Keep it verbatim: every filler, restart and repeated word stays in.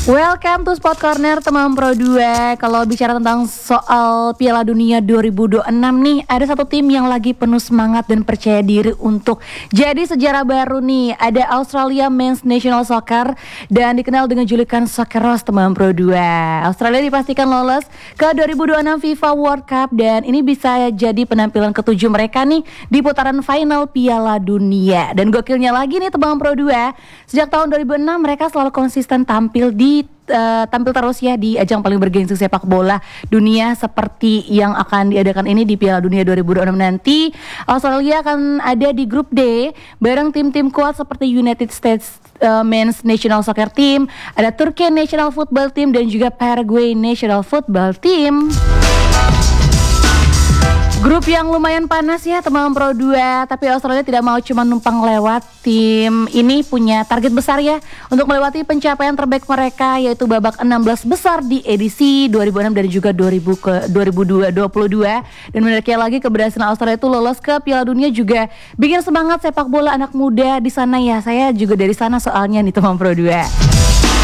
Welcome to Sport Corner teman Pro dua. Kalau bicara tentang soal Piala Dunia dua ribu dua puluh enam nih, ada satu tim yang lagi penuh semangat dan percaya diri untuk jadi sejarah baru nih. Ada Australia Men's National Soccer dan dikenal dengan julukan Socceroos teman Pro dua. Australia dipastikan lolos ke dua ribu dua puluh enam FIFA World Cup dan ini bisa jadi penampilan ketujuh mereka nih di putaran final Piala Dunia. Dan gokilnya lagi nih teman Pro dua, sejak tahun dua ribu enam mereka selalu konsisten tampil di Uh, tampil terus ya di ajang paling bergengsi sepak bola dunia seperti yang akan diadakan ini di Piala Dunia dua ribu dua puluh enam nanti. Australia akan ada di grup D bareng tim-tim kuat seperti United States uh, Men's National Soccer Team, ada Turkey National Football Team dan juga Paraguay National Football Team. Grup yang lumayan panas ya teman Pro dua, tapi Australia tidak mau cuma numpang lewat. Tim ini punya target besar ya untuk melewati pencapaian terbaik mereka, yaitu babak enam belas besar di edisi dua ribu enam dan juga dua ribu ke dua ribu dua puluh dua. Dan menariknya lagi, keberhasilan Australia itu lolos ke Piala Dunia juga bikin semangat sepak bola anak muda di sana ya. Saya juga dari sana soalnya nih teman Pro dua.